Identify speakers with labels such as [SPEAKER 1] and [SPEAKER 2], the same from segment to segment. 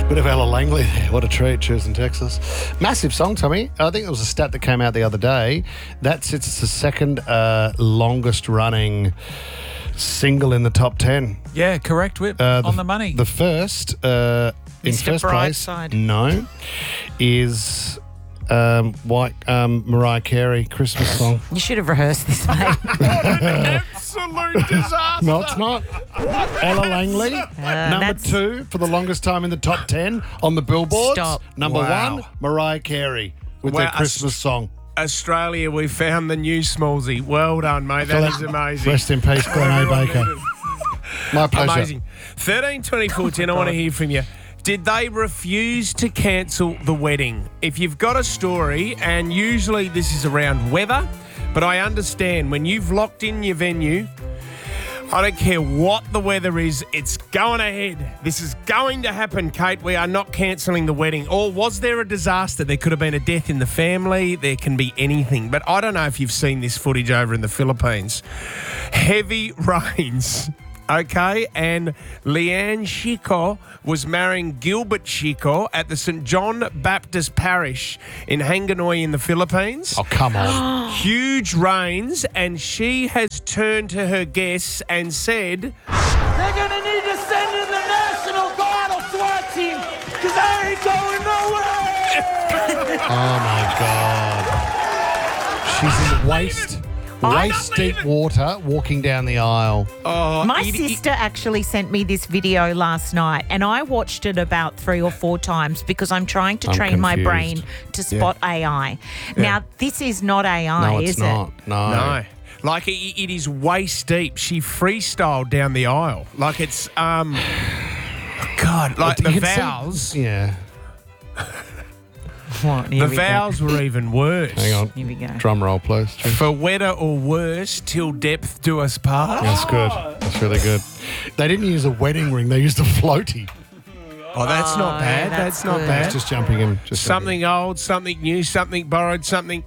[SPEAKER 1] Bit of Ella Langley there. What a treat, choosing Texas. Massive song, Tommy. I think there was a stat that came out the other day. It's the second longest running single in the top 10.
[SPEAKER 2] Yeah, correct, Whip. On the money.
[SPEAKER 1] The first, in
[SPEAKER 3] Mr.
[SPEAKER 1] first place,
[SPEAKER 3] Brightside.
[SPEAKER 1] no, is Mariah Carey, Christmas song.
[SPEAKER 3] You should have rehearsed this, mate.
[SPEAKER 4] Absolute disaster.
[SPEAKER 1] No, it's not. Ella Langley, number 2 for the longest time in the top 10 on the billboards.
[SPEAKER 3] Stop.
[SPEAKER 1] Number
[SPEAKER 4] Wow.
[SPEAKER 1] 1, Mariah Carey with
[SPEAKER 4] Wow,
[SPEAKER 1] their Christmas song.
[SPEAKER 4] Australia, we found the new Smallsy. Well done, mate. That is amazing.
[SPEAKER 1] Rest in peace, Glen A. Baker. My pleasure.
[SPEAKER 4] Amazing. 13 24 10, I want to hear from you. Did they refuse to cancel the wedding? If you've got a story, and usually this is around weather, but I understand when you've locked in your venue, I don't care what the weather is, it's going ahead. This is going to happen, Kate. We are not cancelling the wedding. Or was there a disaster? There could have been a death in the family. There can be anything. But I don't know if you've seen this footage over in the Philippines. Heavy rains. Okay, and Leanne Chico was marrying Gilbert Chico at the St. John Baptist Parish in Hanoi in the Philippines.
[SPEAKER 1] Oh, come on.
[SPEAKER 4] Huge rains, and she has turned to her guests and said,
[SPEAKER 5] They're gonna need to send in the National Guard or SWAT team, because I ain't going nowhere!
[SPEAKER 1] Oh, my God. She's in waist-deep water walking down the aisle.
[SPEAKER 3] My sister actually sent me this video last night, and I watched it about 3 or 4 times because I'm trying to train my brain to spot AI. Now, this is not AI,
[SPEAKER 1] No, it's
[SPEAKER 3] is
[SPEAKER 1] not.
[SPEAKER 3] it?
[SPEAKER 4] no. Like, it is waist deep. She freestyled down the aisle. Like, it's, God, like
[SPEAKER 1] You
[SPEAKER 4] the
[SPEAKER 1] can see-
[SPEAKER 4] vowels.
[SPEAKER 1] Yeah.
[SPEAKER 3] What?
[SPEAKER 4] The vowels were even worse.
[SPEAKER 1] Hang on.
[SPEAKER 3] Here we go.
[SPEAKER 1] Drum roll, please. Jim.
[SPEAKER 4] For wetter or worse, till depth do us part.
[SPEAKER 1] That's good. That's really good. They didn't use a wedding ring. They used a floaty.
[SPEAKER 4] Oh, that's not bad.
[SPEAKER 3] yeah,
[SPEAKER 4] That's
[SPEAKER 3] that's
[SPEAKER 4] not
[SPEAKER 3] good.
[SPEAKER 4] bad.
[SPEAKER 1] Just jumping in.
[SPEAKER 4] Something old, something new, something borrowed, something.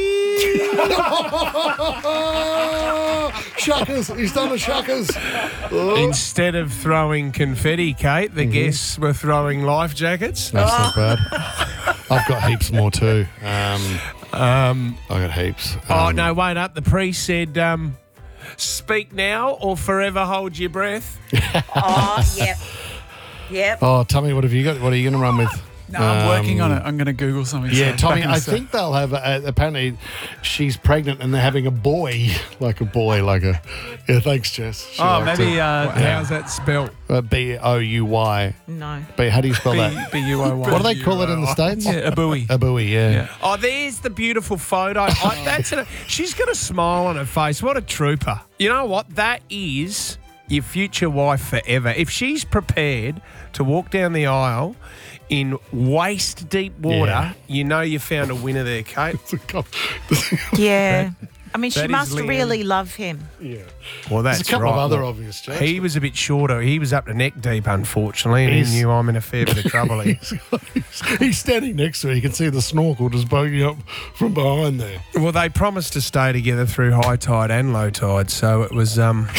[SPEAKER 1] Shuckers. He's done a shuckers.
[SPEAKER 4] Instead of throwing confetti, Kate, the guests were throwing life jackets.
[SPEAKER 1] That's not bad. I've got heaps more too. I got heaps.
[SPEAKER 4] Oh, no, wait up. The priest said, speak now or forever hold your breath.
[SPEAKER 3] Oh, yep. Yep.
[SPEAKER 1] Oh, Tommy, what have you got? What are you going to run with?
[SPEAKER 2] No, I'm working on it. I'm going to Google something.
[SPEAKER 1] Yeah,
[SPEAKER 2] so
[SPEAKER 1] Tommy,
[SPEAKER 2] back in
[SPEAKER 1] I
[SPEAKER 2] a sec.
[SPEAKER 1] think they'll have, apparently she's pregnant and they're having a boy. Yeah, thanks, Jess. She
[SPEAKER 2] Oh,
[SPEAKER 1] liked
[SPEAKER 2] maybe
[SPEAKER 1] it.
[SPEAKER 4] How's that spelled?
[SPEAKER 1] B-O-U-Y.
[SPEAKER 3] No.
[SPEAKER 1] But how do you spell that?
[SPEAKER 2] B-U-O-Y.
[SPEAKER 1] What do they call it in the States?
[SPEAKER 2] Yeah, a buoy.
[SPEAKER 1] A buoy, yeah.
[SPEAKER 4] Oh, there's the beautiful photo. She's got a smile on her face. What a trooper. You know what? That is your future wife forever. If she's prepared to walk down the aisle in waist-deep water, you know you found a winner there, Kate.
[SPEAKER 3] Yeah. I mean, she
[SPEAKER 4] that is
[SPEAKER 3] must
[SPEAKER 4] Leanne.
[SPEAKER 3] really love him.
[SPEAKER 4] Well, that's
[SPEAKER 1] There's a couple
[SPEAKER 4] right.
[SPEAKER 1] of other
[SPEAKER 4] Look,
[SPEAKER 1] obvious jokes.
[SPEAKER 4] he was a bit shorter. He was up to neck deep, unfortunately, and he knew I'm in a fair bit of trouble here.
[SPEAKER 1] He's standing next to her. You can see the snorkel just poking up from behind there.
[SPEAKER 4] Well, they promised to stay together through high tide and low tide, so it was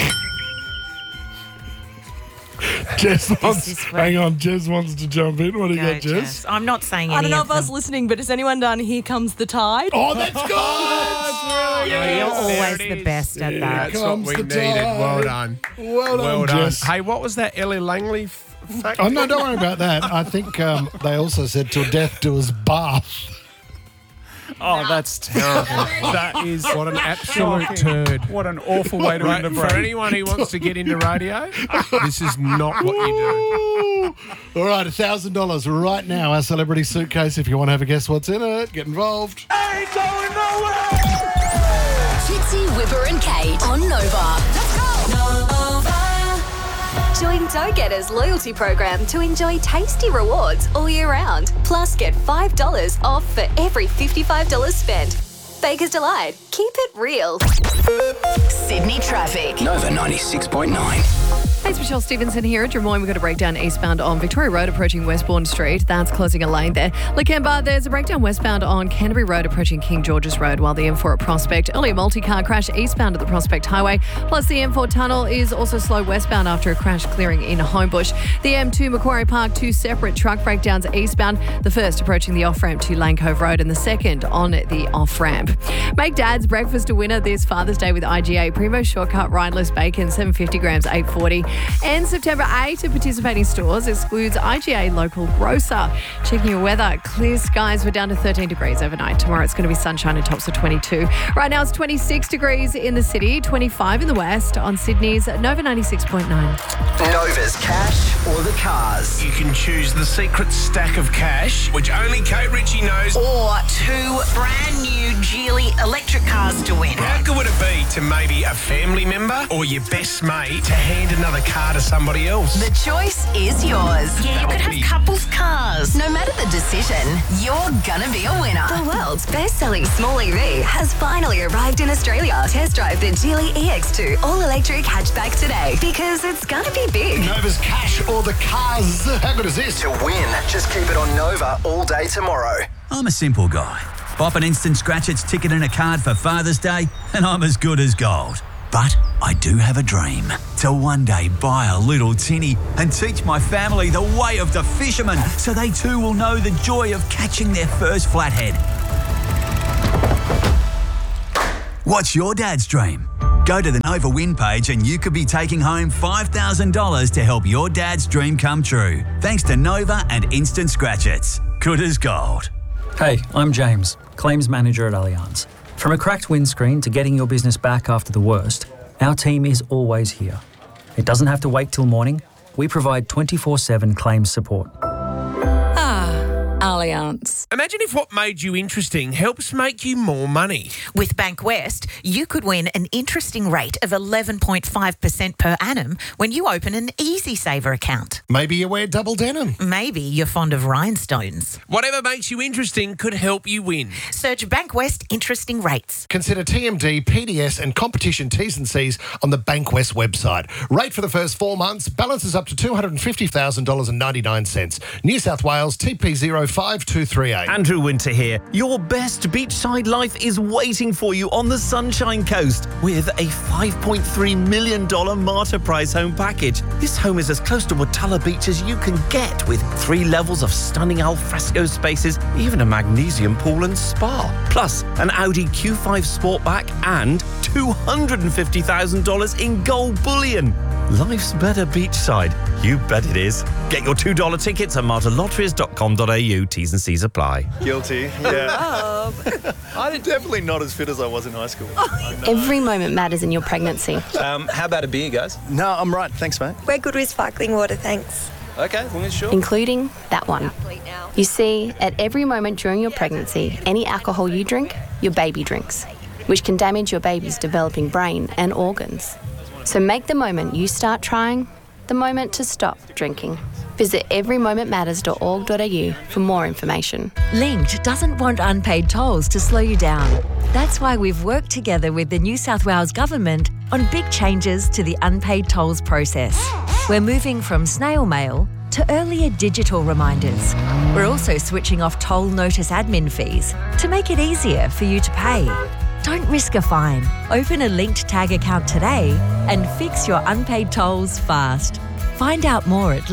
[SPEAKER 1] Jess wants,
[SPEAKER 3] is
[SPEAKER 1] hang on, Jess wants to jump in. What do you
[SPEAKER 3] Go,
[SPEAKER 1] got, Jess?
[SPEAKER 3] Jess. I'm not saying any
[SPEAKER 6] I don't know
[SPEAKER 3] of
[SPEAKER 6] if I was
[SPEAKER 3] them.
[SPEAKER 6] listening, but has anyone done Here Comes the Tide?
[SPEAKER 1] Oh, that's good!
[SPEAKER 3] Oh, you're always
[SPEAKER 4] There
[SPEAKER 3] the
[SPEAKER 4] it is.
[SPEAKER 3] best at that.
[SPEAKER 4] That's what
[SPEAKER 1] Comes
[SPEAKER 4] we
[SPEAKER 1] the
[SPEAKER 4] needed. Well
[SPEAKER 1] tide.
[SPEAKER 4] done.
[SPEAKER 1] Well done,
[SPEAKER 4] Well done.
[SPEAKER 1] Jess.
[SPEAKER 4] Hey, what was that Ellie Langley fact?
[SPEAKER 1] Oh, no, don't worry about that. I think they also said till death do us bath.
[SPEAKER 2] Oh, that's terrible. That is
[SPEAKER 4] What an absolute turd.
[SPEAKER 2] What an awful way to
[SPEAKER 4] Right,
[SPEAKER 2] end the
[SPEAKER 4] for
[SPEAKER 2] break.
[SPEAKER 4] anyone who wants to get into radio, this is not what you do.
[SPEAKER 1] All right, $1,000 right now. Our celebrity suitcase. If you want to have a guess what's in it, get involved.
[SPEAKER 5] I ain't going nowhere!
[SPEAKER 7] Fitzy, Whipper and Kate on Nova. Let's go! Nova. Join Go Getter's loyalty program to enjoy tasty rewards all year round. Plus, get $5 off for every $55 spent. Baker's Delight. Keep it real. Sydney traffic.
[SPEAKER 8] Nova 96.9. Hey, it's Michelle Stevenson here at Drummoyne. We've got a breakdown eastbound on Victoria Road approaching Westbourne Street. That's closing a lane there. Lakemba, there's a breakdown westbound on Canterbury Road approaching King George's Road, while the M4 at Prospect. Early a multi-car crash eastbound at the Prospect Highway. Plus the M4 tunnel is also slow westbound after a crash clearing in Homebush. The M2 Macquarie Park, two separate truck breakdowns eastbound. The first approaching the off-ramp to Lane Cove Road and the second on the off-ramp. Make Dad's breakfast a winner this Father's Day with IGA. Primo Shortcut Rindless Bacon, 750 grams, $8.40. And September 8 at participating stores excludes IGA local grocer. Checking your weather, clear skies. We're down to 13 degrees overnight. Tomorrow it's going to be sunshine and tops of 22. Right now it's 26 degrees in the city, 25 in the west on Sydney's Nova 96.9.
[SPEAKER 9] Nova's cash or the cars.
[SPEAKER 4] You can choose the secret stack of cash, which only Kate Ritchie knows.
[SPEAKER 10] Or two brand new Geely electric cars to win.
[SPEAKER 4] How good would it be to maybe a family member or your best mate to hand another car to somebody else?
[SPEAKER 10] The choice is yours. Yeah, you could have couples cars. No matter the decision, you're gonna be a winner.
[SPEAKER 7] The world's best-selling small EV has finally arrived in Australia. Test drive the Geely EX2 all-electric hatchback today because it's gonna be big.
[SPEAKER 1] Nova's cash or the cars. How good is this?
[SPEAKER 9] To win, just keep it on Nova all day tomorrow.
[SPEAKER 11] I'm a simple guy. Pop an Instant Scratch-Its ticket and a card for Father's Day, and I'm as good as gold. But I do have a dream to one day buy a little tinny and teach my family the way of the fisherman so they too will know the joy of catching their first flathead. What's your dad's dream? Go to the Nova Win page and you could be taking home $5,000 to help your dad's dream come true. Thanks to Nova and Instant Scratch-Its. Good as gold.
[SPEAKER 12] Hey, I'm James, Claims Manager at Allianz. From a cracked windscreen to getting your business back after the worst, our team is always here. It doesn't have to wait till morning. We provide 24/7 claims support.
[SPEAKER 8] Allianz.
[SPEAKER 4] Imagine if what made you interesting helps make you more money.
[SPEAKER 3] With Bankwest, you could win an interesting rate of 11.5% per annum when you open an EasySaver account.
[SPEAKER 1] Maybe you wear double denim.
[SPEAKER 3] Maybe you're fond of rhinestones.
[SPEAKER 4] Whatever makes you interesting could help you win.
[SPEAKER 3] Search Bankwest Interesting Rates.
[SPEAKER 1] Consider TMD, PDS and competition T's and C's on the Bankwest website. Rate for the first 4 months. Balances up to $250,000.99. New South Wales TP05238.
[SPEAKER 13] Andrew Winter here. Your best beachside life is waiting for you on the Sunshine Coast with a $5.3 million Marta Prize home package. This home is as close to Watala Beach as you can get, with 3 levels of stunning alfresco spaces, even a magnesium pool and spa. Plus, an Audi Q5 Sportback and $250,000 in gold bullion. Life's better beachside. You bet it is. Get your $2 tickets at martalotteries.com.au. T's and C's apply.
[SPEAKER 14] Guilty, yeah. I'm definitely not as fit as I was in high school.
[SPEAKER 15] Every moment matters in your pregnancy.
[SPEAKER 14] How about a beer, guys? No, I'm right. Thanks, mate.
[SPEAKER 16] We're good with sparkling water, thanks.
[SPEAKER 14] Okay, as long as sure.
[SPEAKER 15] Including that one. You see, at every moment during your pregnancy, any alcohol you drink, your baby drinks, which can damage your baby's developing brain and organs. So make the moment you start trying the moment to stop drinking. Visit everymomentmatters.org.au for more information.
[SPEAKER 17] Linked doesn't want unpaid tolls to slow you down. That's why we've worked together with the New South Wales Government on big changes to the unpaid tolls process. We're moving from snail mail to earlier digital reminders. We're also switching off toll notice admin fees to make it easier for you to pay. Don't risk a fine. Open a Linked Tag account today and fix your unpaid tolls fast. Find out more at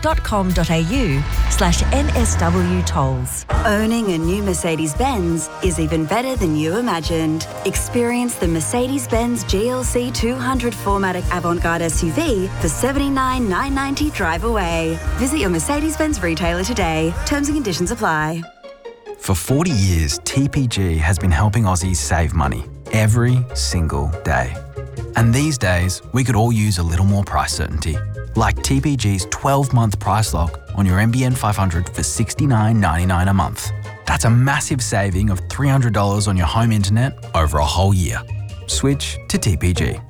[SPEAKER 17] linked.com.au/NSW tolls.
[SPEAKER 18] Owning a new Mercedes-Benz is even better than you imagined. Experience the Mercedes-Benz GLC 200 4MATIC Avantgarde SUV for $79,990 drive away. Visit your Mercedes-Benz retailer today. Terms and conditions apply.
[SPEAKER 19] For 40 years, TPG has been helping Aussies save money every single day. And these days, we could all use a little more price certainty. Like TPG's 12-month price lock on your NBN 500 for $69.99 a month. That's a massive saving of $300 on your home internet over a whole year. Switch to TPG.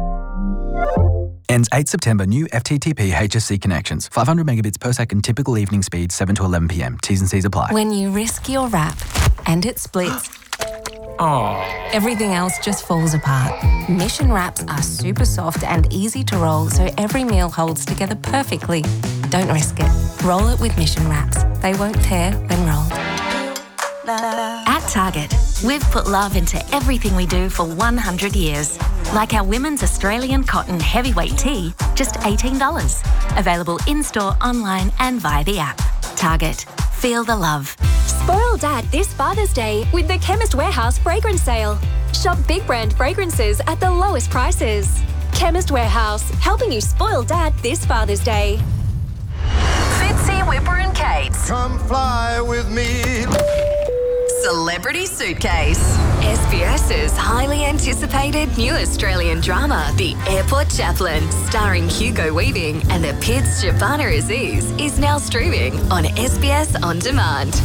[SPEAKER 19] Ends 8 September. New FTTP HSC connections. 500 megabits per second. Typical evening speed 7 to 11 p.m. T's and C's apply.
[SPEAKER 17] When you risk your wrap and it splits,
[SPEAKER 20] Everything else just falls apart. Mission wraps are super soft and easy to roll, so every meal holds together perfectly. Don't risk it. Roll it with Mission wraps. They won't tear when rolled.
[SPEAKER 17] At Target, we've put love into everything we do for 100 years. Like our women's Australian cotton heavyweight tee, just $18. Available in-store, online and via the app. Target. Feel the love.
[SPEAKER 7] Spoil Dad this Father's Day with the Chemist Warehouse fragrance sale. Shop big brand fragrances at the lowest prices. Chemist Warehouse, helping you spoil Dad this Father's Day.
[SPEAKER 10] Fitzy, Whipper and Kate.
[SPEAKER 5] Come fly with me.
[SPEAKER 10] Celebrity Suitcase.
[SPEAKER 7] SBS's highly anticipated new Australian drama, The Airport Chaplain, starring Hugo Weaving and the Pids Shabana Aziz, is now streaming on SBS On Demand.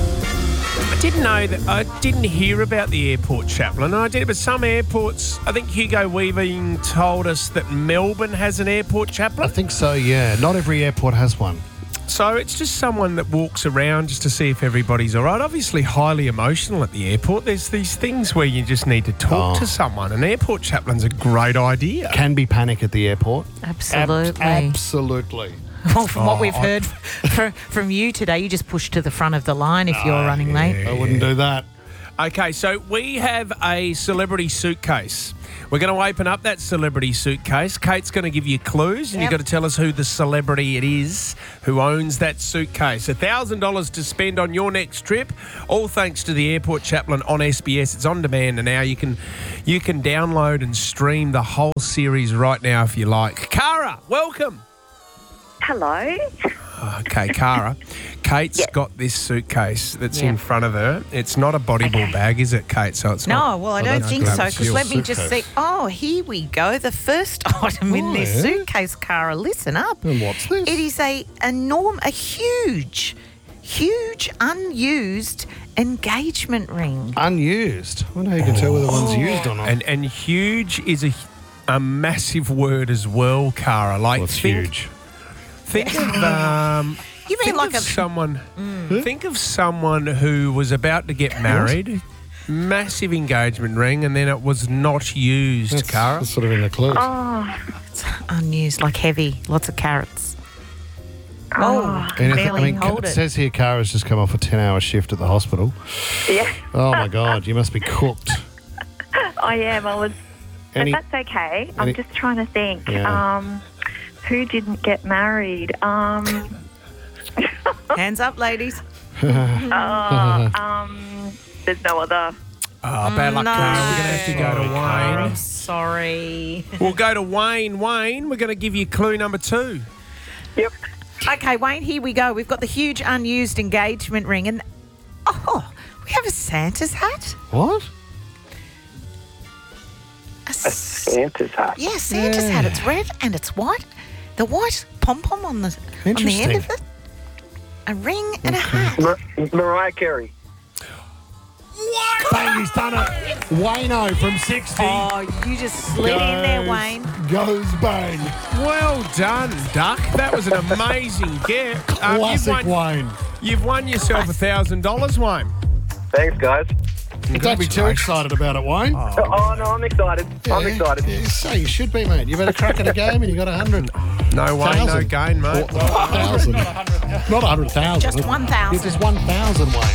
[SPEAKER 4] I didn't know that. I didn't hear about the Airport Chaplain. I did, but some airports. I think Hugo Weaving told us that Melbourne has an airport chaplain.
[SPEAKER 1] I think so. Yeah, not every airport has one.
[SPEAKER 4] So it's just someone that walks around just to see if everybody's all right. Obviously highly emotional at the airport. There's these things where you just need to talk to someone. An airport chaplain's a great idea.
[SPEAKER 1] Can be panic at the airport.
[SPEAKER 3] Absolutely.
[SPEAKER 1] Absolutely.
[SPEAKER 3] Well, from what we've heard from you today, you just push to the front of the line if you're running late.
[SPEAKER 1] I wouldn't do that.
[SPEAKER 4] Okay, so we have a celebrity suitcase. We're going to open up that celebrity suitcase. Kate's going to give you clues, and you've got to tell us who the celebrity it is who owns that suitcase. $1,000 to spend on your next trip, all thanks to the Airport Chaplain on SBS. It's on demand, and now you can download and stream the whole series right now if you like. Cara, welcome.
[SPEAKER 21] Hello.
[SPEAKER 4] Okay, Cara. Kate's got this suitcase that's in front of her. It's not a body ball bag, is it, Kate? So it's not.
[SPEAKER 3] No, well, I don't think so, because let me just see. Oh, here we go. The first item in this suitcase, Cara. Listen up.
[SPEAKER 1] And what's this?
[SPEAKER 3] It is a huge, unused engagement ring.
[SPEAKER 1] Unused? I wonder how you can tell whether one's used or not.
[SPEAKER 4] And huge is a massive word as well, Cara. Like,
[SPEAKER 1] what's huge?
[SPEAKER 4] Think of
[SPEAKER 3] you mean like
[SPEAKER 4] someone? Think of someone who was about to get married, massive engagement ring, and then it was not used. Cara,
[SPEAKER 1] that's sort of in the clue.
[SPEAKER 3] Oh, it's unused, like heavy, lots of carrots.
[SPEAKER 1] It says here, Cara's just come off a 10-hour shift at the hospital.
[SPEAKER 21] Yeah.
[SPEAKER 1] Oh my God, you must be cooked.
[SPEAKER 21] I am. But that's okay. I'm just trying to think.
[SPEAKER 1] Yeah.
[SPEAKER 21] Who didn't get married?
[SPEAKER 3] Hands up, ladies.
[SPEAKER 21] There's no other.
[SPEAKER 4] Bad luck, Cara. We're going to have to go to Wayne.
[SPEAKER 3] Sorry.
[SPEAKER 4] We'll go to Wayne. Wayne, we're going to give you clue number 2.
[SPEAKER 21] Yep.
[SPEAKER 3] Okay, Wayne, here we go. We've got the huge unused engagement ring, and we have a Santa's hat.
[SPEAKER 1] What?
[SPEAKER 21] A Santa's hat.
[SPEAKER 3] Yeah, Santa's hat. It's red and it's white. The white pom-pom on the end of it. A ring and a hat.
[SPEAKER 21] Mariah Carey.
[SPEAKER 1] What? Bang, he's done it. Wayno from 60.
[SPEAKER 3] Oh, you just slid in there, Wayne.
[SPEAKER 1] Goes bang.
[SPEAKER 4] Well done, Duck. That was an amazing get.
[SPEAKER 1] Classic Wayne.
[SPEAKER 4] You've won yourself $1,000, Wayne.
[SPEAKER 21] Thanks, guys.
[SPEAKER 1] Don't be too excited about it, Wayne.
[SPEAKER 21] Oh, no, I'm excited. I'm excited.
[SPEAKER 1] So you should be, mate. You've had a crack at a game and you got 100.
[SPEAKER 4] No way, no gain, mate.
[SPEAKER 1] 1,000. Not 100,000.
[SPEAKER 3] Just 1,000.
[SPEAKER 1] It is 1,000, Wayne.